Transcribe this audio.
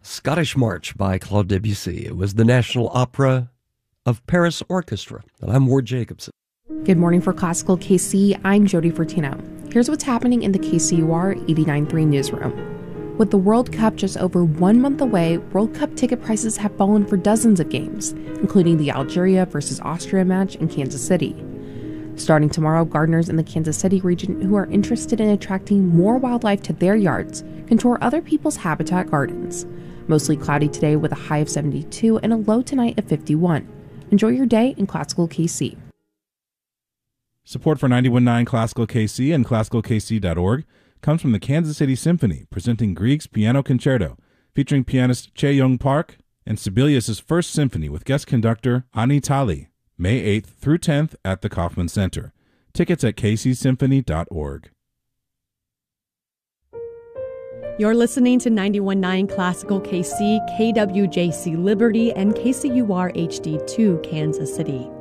Scottish March by Claude Debussy. It was the National Opera of Paris Orchestra. And I'm Ward Jacobson. Good morning for Classical KC. I'm Jody Fortino. Here's what's happening in the KCUR 89.3 newsroom. With the World Cup just over 1 month away, World Cup ticket prices have fallen for dozens of games, including the Algeria versus Austria match in Kansas City. Starting tomorrow, gardeners in the Kansas City region who are interested in attracting more wildlife to their yards can tour other people's habitat gardens. Mostly cloudy today with a high of 72 and a low tonight of 51. Enjoy your day in Classical KC. Support for 91.9 Classical KC and ClassicalKC.org comes from the Kansas City Symphony, presenting Grieg's Piano Concerto, featuring pianist Chae Young Park, and Sibelius' First Symphony with guest conductor Ani Tali, May 8th through 10th at the Kaufman Center. Tickets at kcsymphony.org. You're listening to 91.9 Classical KC, KWJC Liberty, and KCUR HD2 Kansas City.